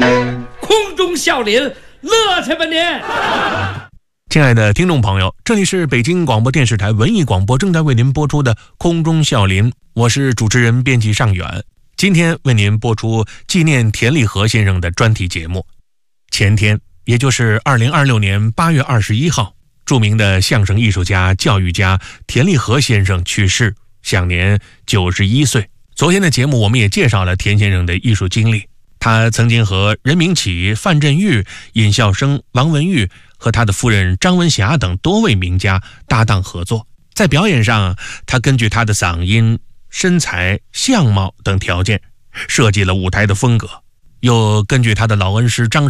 空中笑林，乐去吧您！ 亲爱的听众朋友，这里是北京广播电视台文艺广播正在为您播出的空中笑林，我是主持人编辑尚远。今天为您播出纪念田立和先生的专题节目。前天，也就是2026年8月21号，著名的相声艺术家、教育家田立和先生去世，享年91岁。昨天的节目我们也介绍了田先生的艺术经历，他曾经和任明启、范振钰、尹笑声、王文玉和他的夫人张文霞等多位名家搭档合作。在表演上，他根据他的嗓音、身材、相貌等条件设计了舞台的风格，又根据他的老恩师张